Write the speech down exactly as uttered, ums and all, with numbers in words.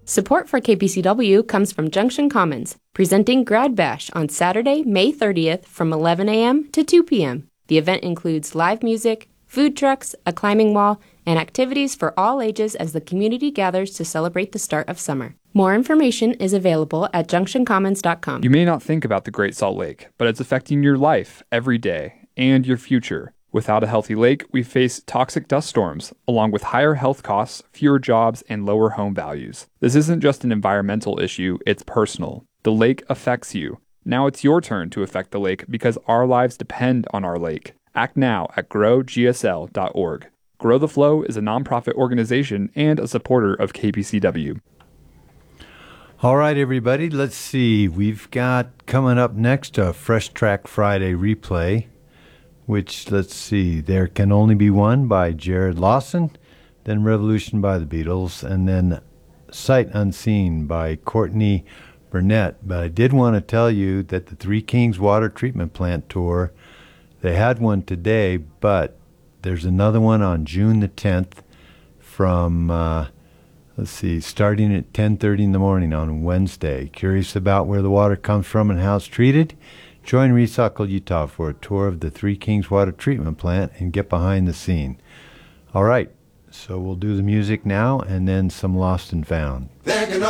Support for K P C W comes from Junction Commons, presenting Grad Bash on Saturday, May thirtieth from eleven a.m. to two p.m. The event includes live music, food trucks, a climbing wall, and activities for all ages as the community gathers to celebrate the start of summer. More information is available at junction commons dot com. You may not think about the Great Salt Lake, but it's affecting your life every day and your future. Without a healthy lake, we face toxic dust storms, along with higher health costs, fewer jobs, and lower home values. This isn't just an environmental issue, it's personal. The lake affects you. Now it's your turn to affect the lake because our lives depend on our lake. Act now at grow g s l dot org. Grow the Flow is a nonprofit organization and a supporter of K P C W. All right, everybody, let's see. We've got coming up next a Fresh Track Friday replay, which, let's see, There Can Only Be One by Jared Lawson, then Revolution by the Beatles, and then Sight Unseen by Courtney Burnett. But I did want to tell you that the Three Kings Water Treatment Plant Tour, they had one today, but there's another one on June the tenth from, uh, let's see, starting at ten thirty in the morning on Wednesday. Curious about where the water comes from and how it's treated? Join Recycle Utah for a tour of the Three Kings Water Treatment Plant and get behind the scene. All right, so we'll do the music now and then some Lost and Found.